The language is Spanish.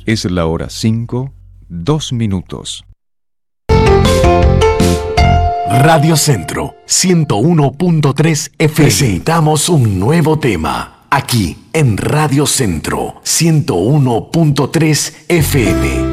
Es la hora 5, 2 minutos. Radio Centro 101.3 FM. Presentamos un nuevo tema aquí en Radio Centro 101.3 FM.